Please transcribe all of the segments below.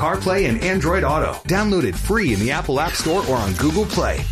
CarPlay and Android Auto. Download it free in the Apple App Store or on Google Play.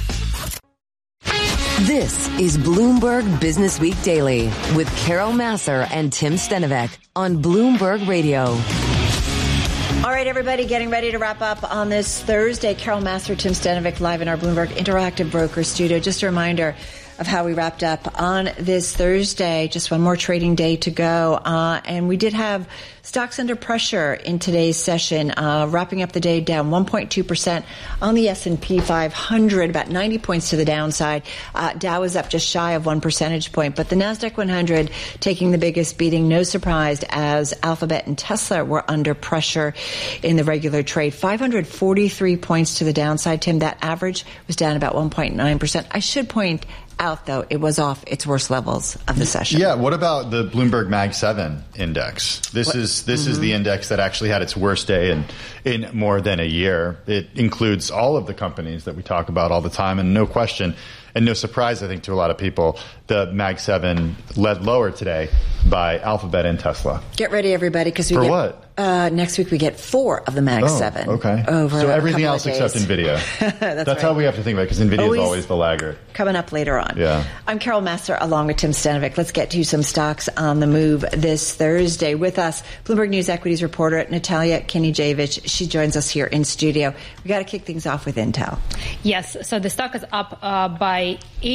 This is Bloomberg Business Week Daily with Carol Massar and Tim Stenovec on Bloomberg Radio. All right, everybody, getting ready to wrap up on this Thursday. Carol Massar, Tim Stenovec, live in our Bloomberg Interactive Broker studio. Just a reminder of how we wrapped up on this Thursday. Just one more trading day to go. And we did have stocks under pressure in today's session, wrapping up the day down 1.2% on the S&P 500, about 90 points to the downside. Dow was up just shy of 1 percentage point, but the NASDAQ 100 taking the biggest beating, no surprise, as Alphabet and Tesla were under pressure in the regular trade. 543 points to the downside, Tim. That average was down about 1.9%. I should point out, though, it was off its worst levels of the session. Yeah. What about the Bloomberg Mag 7 index? This is the index that actually had its worst day in more than a year. It includes all of the companies that we talk about all the time, and no question and no surprise, I think, to a lot of people, the Mag 7 led lower today by Alphabet and Tesla. Get ready, everybody, because we next week we get 4 of the Mag 7. Okay. So everything else except NVIDIA. That's right. How we have to think about it, because NVIDIA is always the laggard. Coming up later on. Yeah. I'm Carol Massar along with Tim Stenovec. Let's get to some stocks on the move this Thursday. With us, Bloomberg News equities reporter Natalia Kinijavic. She joins us here in studio. We got to kick things off with Intel. Yes. So the stock is up by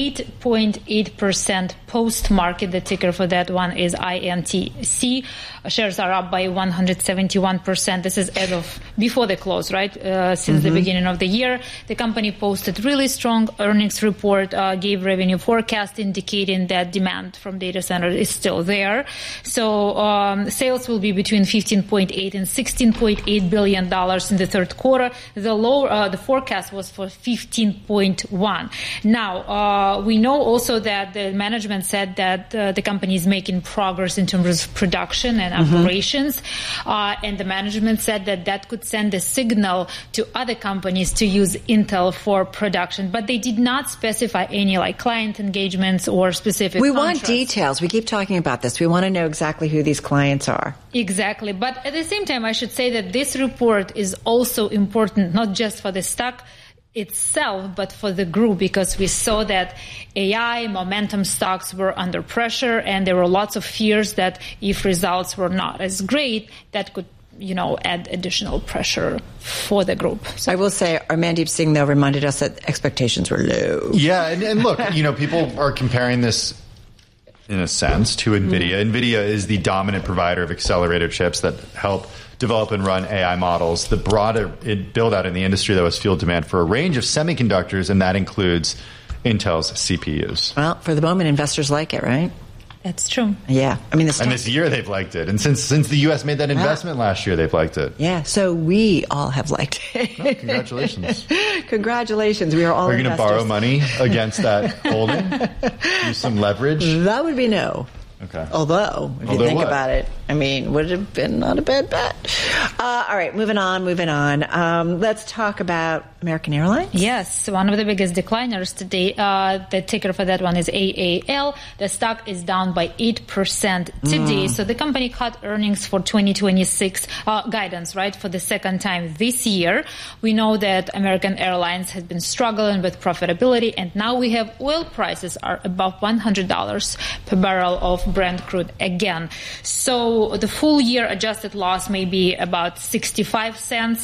8.8% post-market. The ticker for that one is INTC. Shares are up by 171%. This is as of before the close, right? Since the beginning of the year. The company posted really strong earnings report, gave revenue forecast indicating that demand from data centers is still there. So sales will be between $15.8 and $16.8 billion in the third quarter. The forecast was for 15.1. Now, we know also that the management said that the company is making progress in terms of production and operations. And the management said that could send a signal to other companies to use Intel for production. But they did not specify any client engagements or specific We contracts. Want details. We keep talking about this. We want to know exactly who these clients are. Exactly. But at the same time, I should say that this report is also important, not just for the stock itself, but for the group, because we saw that AI momentum stocks were under pressure, and there were lots of fears that if results were not as great, that could add additional pressure for the group. So I will say, Mandeep Singh, though, reminded us that expectations were low. Yeah, and look, people are comparing this in a sense to NVIDIA. NVIDIA is the dominant provider of accelerator chips that help develop and run AI models. The broader build out in the industry that was fueled demand for a range of semiconductors, and that includes Intel's CPUs. Well, for the moment, investors like it, right? that's true. Yeah. I mean, and this year they've liked it. And since the U.S. made that investment last year, they've liked it. Yeah. So we all have liked it. Oh, congratulations. Congratulations. We are all Are you going to borrow money against that holding? Use some leverage? That would be no. Okay. Although, if you think about it, I mean, would it have been not a bad bet? All right, moving on. Let's talk about American Airlines. Yes, one of the biggest decliners today. The ticker for that one is AAL. The stock is down by 8% today. So the company cut earnings for 2026 guidance, right, for the second time this year. We know that American Airlines has been struggling with profitability, and now we have oil prices are above $100 per barrel of Brent crude again. So the full year adjusted loss may be about 65 cents.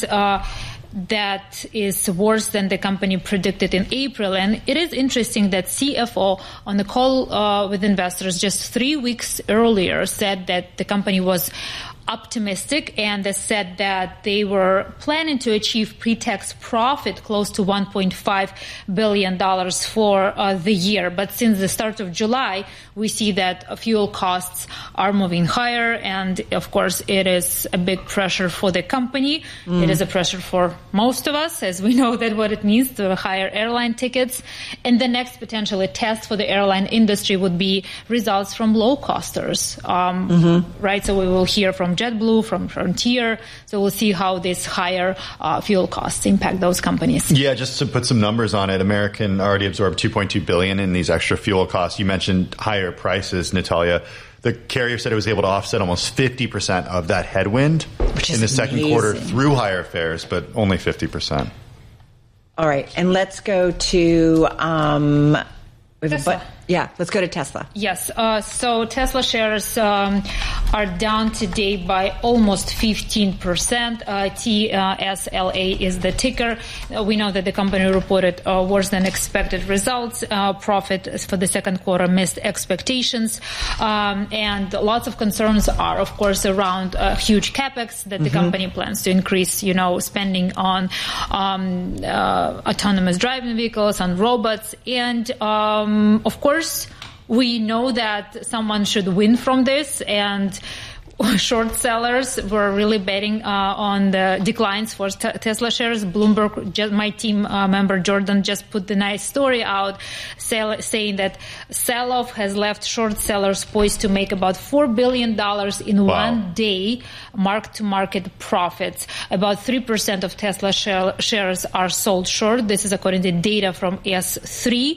That is worse than the company predicted in April. And it is interesting that CFO on the call with investors just 3 weeks earlier said that the company was optimistic, and they said that they were planning to achieve pre-tax profit close to $1.5 billion for the year. But since the start of July, we see that fuel costs are moving higher, and of course it is a big pressure for the company. It is a pressure for most of us, as we know that what it means to higher airline tickets. And the next potentially test for the airline industry would be results from low-costers, right? So we will hear from JetBlue, from Frontier. So we'll see how this higher fuel costs impact those companies. Yeah, just to put some numbers on it, American already absorbed $2.2 billion in these extra fuel costs. You mentioned higher prices, Natalia. The carrier said it was able to offset almost 50% of that headwind in the second amazing. quarter through higher fares, but only 50%. All right, and let's go to Tesla. let's go to Tesla. Yes. So Tesla shares are down today by almost 15%. TSLA is the ticker. We know that the company reported worse than expected results. Profit for the second quarter missed expectations. And lots of concerns are, of course, around huge capex that the company plans to increase, spending on autonomous driving vehicles, on robots. And, of course, we know that someone should win from this, and short sellers were really betting on the declines for Tesla shares. Bloomberg, my team member Jordan, just put the nice story out saying that sell-off has left short sellers poised to make about $4 billion in one day mark-to-market profits. About 3% of Tesla shares are sold short. This is according to data from S3.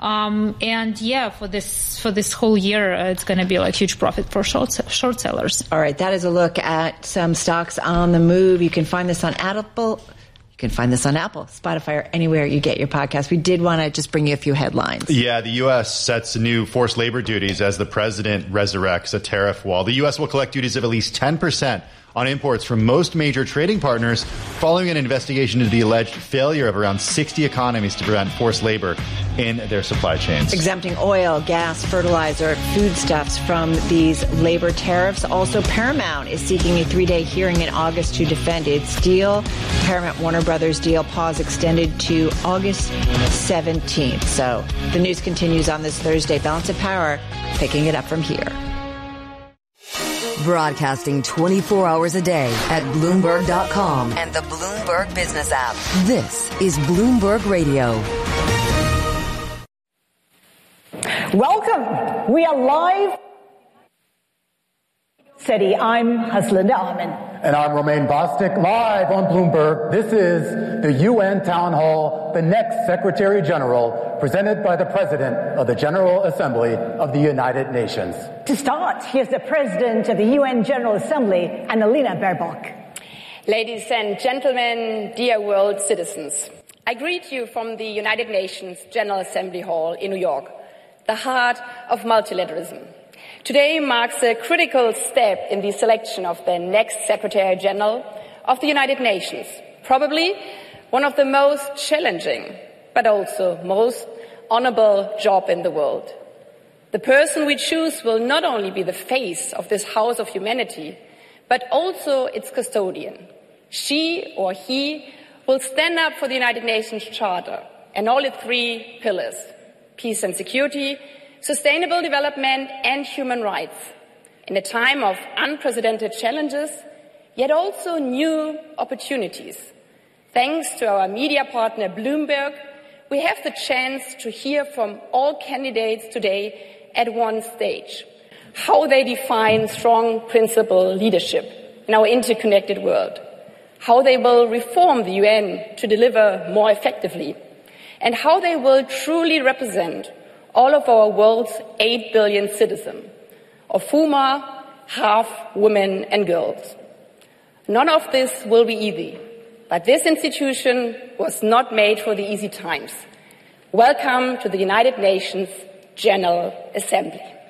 For this whole year, it's going to be like huge profit for short sellers. All right, that is a look at some stocks on the move. You can find this on Apple. You can find this on Apple, Spotify, or anywhere you get your podcast. We did want to just bring you a few headlines. Yeah, the U.S. sets new forced labor duties as the president resurrects a tariff wall. The U.S. will collect duties of at least 10% on imports from most major trading partners following an investigation into the alleged failure of around 60 economies to prevent forced labor in their supply chains. Exempting oil, gas, fertilizer, foodstuffs from these labor tariffs. Also, Paramount is seeking a 3-day hearing in August to defend its deal. Paramount-Warner Brothers deal pause extended to August 17th. So the news continues on this Thursday. Balance of Power, picking it up from here. Broadcasting 24 hours a day at Bloomberg.com and the Bloomberg Business app. This is Bloomberg Radio. Welcome. We are live. City. I'm Haslinda Amin. And I'm Romain Bostic, live on Bloomberg. This is the UN Town Hall, the next Secretary General, presented by the President of the General Assembly of the United Nations. To start, here's the President of the UN General Assembly, Annalena Baerbock. Ladies and gentlemen, dear world citizens, I greet you from the United Nations General Assembly Hall in New York, the heart of multilateralism. Today marks a critical step in the selection of the next Secretary General of the United Nations, probably one of the most challenging, but also most honorable job in the world. The person we choose will not only be the face of this house of humanity, but also its custodian. She or he will stand up for the United Nations Charter and all its 3 pillars: peace and security, sustainable development, and human rights. In a time of unprecedented challenges, yet also new opportunities. Thanks to our media partner Bloomberg, we have the chance to hear from all candidates today at one stage, how they define strong principle leadership in our interconnected world, how they will reform the UN to deliver more effectively, and how they will truly represent all of our world's 8 billion citizens, of whom are half women and girls. None of this will be easy, but this institution was not made for the easy times. Welcome to the United Nations General Assembly.